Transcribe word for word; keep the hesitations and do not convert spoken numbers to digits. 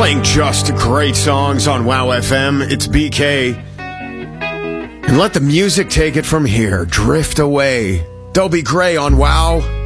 Playing just great songs on WOW F M. It's B K. And let the music take it from here. Drift away. Dobie Gray on WOW.